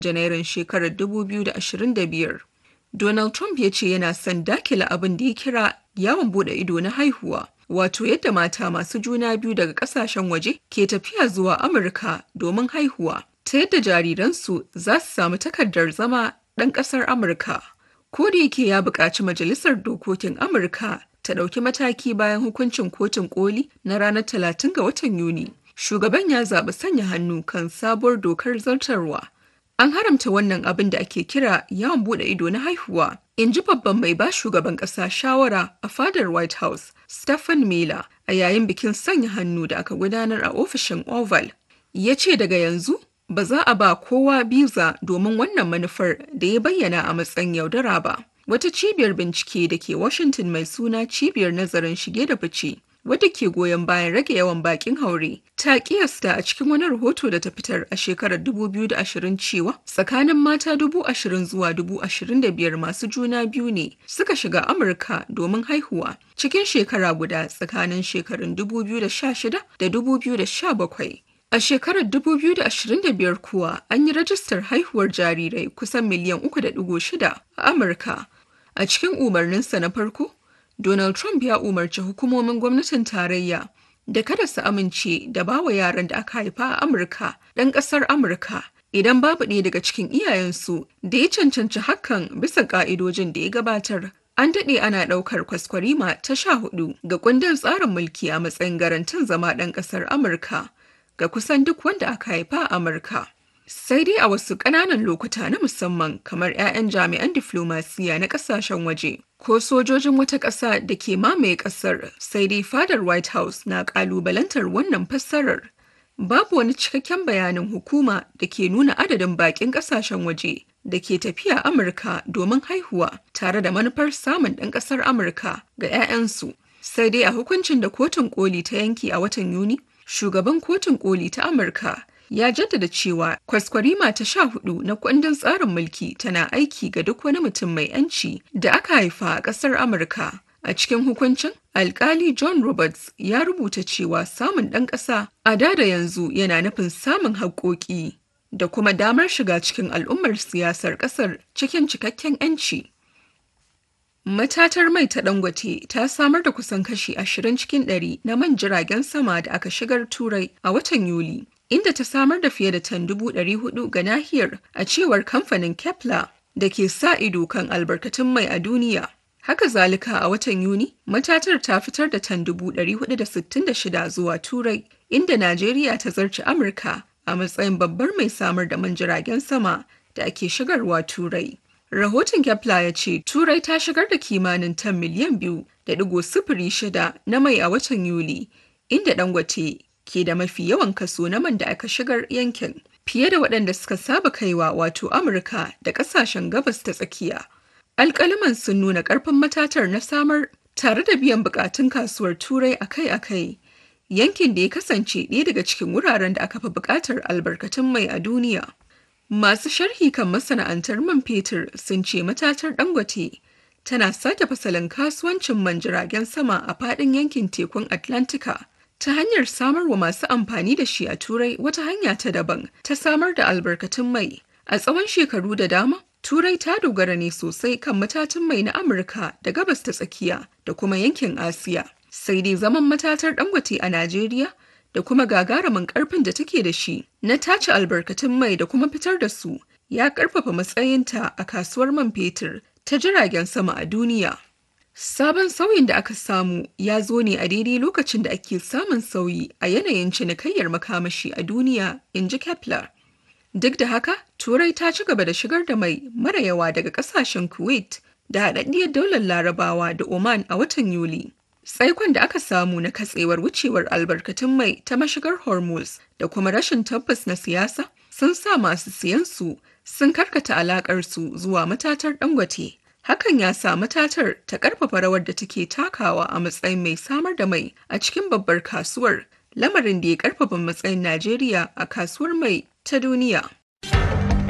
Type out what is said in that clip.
Janairun shekarar 2025. Donald Trump ya ce yana son dakile abin da ya kira yawon bude ido na haihuwa, wato yadda mata masu juna biyu daga kasashen waje ke tafiya zuwa Amurka domin haihuwa, ta yadda jariransu za su samu takardar zama ɗan ƙasar Amurka. Ko da yake ya buƙaci Majalisar Dokokin Amurka ta ɗauki mataki bayan hukuncin Kotun Koli na ranar 30 ga watan Yuni, shugaban ya zaɓi sanya hannu kan sabuwar dokar zartarwa. An haramta wannan abin da ake kira yawon bude ido na haihuwa, in ji babban mai ba shugaban ƙasa shawara a fadar White House, Stephen Miller, a yayin bikin sanya hannu da aka gudanar a ofishin Oval. Ya ce daga yanzu ba za a ba kowa biza domin wannan manufar da ya bayyana a matsayin yaudara ba. Wata cibiyar bincike da ke Washington mai suna Cibiyar Nazarin Shige da Fice, wadda ke goyon bayan rage yawan bakin haure, ta kiyasta a cikin wani rahoto da ta fitar a shekarar 2020 cewa tsakanin mata 20,000 zuwa 25,000 masu juna biyu ne suka shiga Amurka domin haihuwa cikin shekara guda tsakanin shekarun 2016 da 2017. A shekarar 2025 kuwa an yi rajistar haihuwar jarirai kusan miliyan 3.6 a Amurka. A cikin umarninsa na farko, Donald Trump ya umarci hukumomin gwamnatin tarayya da kada su amince da bawa yaran da aka haifa a Amurka ɗan ƙasar Amurka idan babu ɗaya daga cikin iyayensu da ya cancanci hakan bisa ƙa'idojin da ya gabatar. An daɗe ana ɗaukar kwaskwarima ta 14 ga kundin tsarin mulki a matsayin garantin zama ɗan ƙasar Amurka ga kusan duk wanda aka haifa a Amurka. Sai dai a wasu ƙananan lokuta na musamman kamar 'ya'yan jami'an diflomasiya na ƙasashen waje ko sojojin wata ƙasa da ke mamaye ƙasar, sai dai fadar White House na ƙalubalantar wannan fassarar. Babu wani cikakken bayanin hukuma da ke nuna adadin baƙin ƙasashen waje da ke tafiya Amurka domin haihuwa tare da manufar samun ɗan ƙasar Amurka ga 'ya'yansu. Sai dai a hukuncin da Kotun Koli ta yanki a watan Yuni, shugaban Kotun Koli ta Amurka ya jaddada cewa kwaskwarima ta 14 na kundin tsarin mulki tana aiki ga duk wani mutum mai 'yanci da aka haifa a ƙasar Amurka. A cikin hukuncin, alkali John Roberts ya rubuta cewa samun ɗan ƙasa a da yanzu yana nufin samun haƙƙoƙi da kuma damar shiga cikin al'ummar siyasar ƙasar cikin cikakken 'yanci. Matatar mai ta Dangote ta samar da kusan kashi 20 cikin 100 na man jiragen sama da aka shigar Turai a watan Yuli, inda ta samar da fiye da tan 400,000 ga nahiyar, a cewar kamfanin Kepler da ke sa ido kan albarkatun mai a duniya. Haka zalika a watan Yuni, matatar ta fitar da tan 466 zuwa Turai, inda Najeriya ta zarce Amurka a matsayin babbar mai samar da man jiragen sama da ake shigarwa Turai. Rahoton Kepler ya ce Turai ta shigar da kimanin tan miliyan 2.06 na mai a watan Yuli, inda Dangote ke da mafi yawan kaso na man da aka shigar yankin, fiye da waɗanda suka saba kaiwa wato Amurka da ƙasashen gabas ta tsakiya. Alƙaliman sun nuna ƙarfin matatar na samar tare da biyan buƙatun kasuwar Turai akai-akai, yankin da ya kasance ɗaya daga cikin wuraren da aka fi buƙatar albarkatun mai a duniya. Masu sharhi kan masana'antar man fetur sun ce matatar Dangote tana sake fasalin kasuwancin man jiragen sama a faɗin yankin tekun Atlantika ta hanyar samar wa masu amfani da shi a Turai wata hanya ta daban ta samar da albarkatun mai. A tsawon shekaru da dama, Turai ta dogara ne sosai kan matatun mai na Amurka da gabas ta tsakiya da kuma yankin Asiya. Sai dai zaman matatar Dangote a Najeriya da kuma gagarumin ƙarfin da take da shi na tace albarkatun mai da kuma fitar da su ya ƙarfafa matsayinta a kasuwar man fetur ta jiragen sama a duniya. Sabon sauyin da aka samu ya zo ne a daidai lokacin da ake samun sauyi a yanayin cinikayyar makamashi a duniya, in ji Kepler. Duk da haka, Turai ta ci gaba da shigar da mai mara yawa daga ƙasashen Kuwait da haɗaɗɗiyar daular Larabawa da Oman a watan Yuli. Tsaikon da aka samu na katsewar wucewar albarkatun mai ta mashigar Hormuz da kuma rashin tabbas na siyasa sun sa masu siyansu sun karkata alaƙarsu zuwa matatar Dangote. Hakan ya sa matatar ta ƙarfafa rawar da take takawa a matsayin mai samar da mai a cikin babbar kasuwar, lamarin da ya ƙarfafa matsayin Najeriya a kasuwar mai ta duniya.